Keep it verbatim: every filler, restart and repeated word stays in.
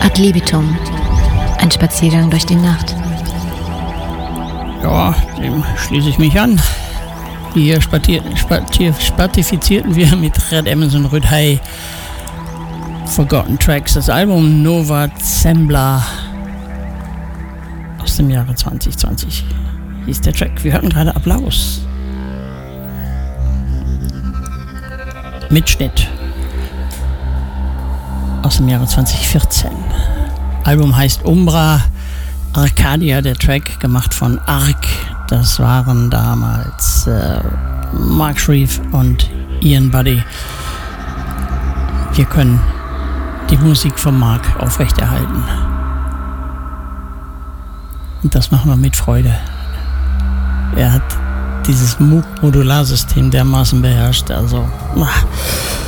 Ad libitum. Ein Spaziergang durch die Nacht. Ja, dem schließe ich mich an. Hier spatier, spatier, spatifizierten wir mit Red Emerson Rüd Hey Forgotten Tracks, das Album Nova Zembla aus dem Jahre zwanzig zwanzig hieß der Track. Wir hörten gerade Applaus. Mitschnitt aus dem Jahre zwanzig vierzehn. Album heißt Umbra Arcadia, der Track gemacht von Ark. Das waren damals äh, Mark Shreve und Ian Buddy. Wir können die Musik von Mark aufrechterhalten. Und das machen wir mit Freude. Er hat dieses Moog-Modularsystem dermaßen beherrscht. Also, ach.